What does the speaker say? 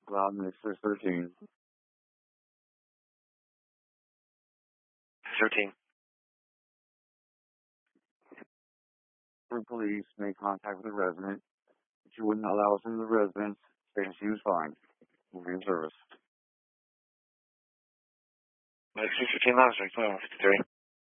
Loud Mixer 13. 13. For police, make contact with the resident. If you wouldn't allow us into the residence, stating she was fine. We'll be in service. 215 Loud, 53.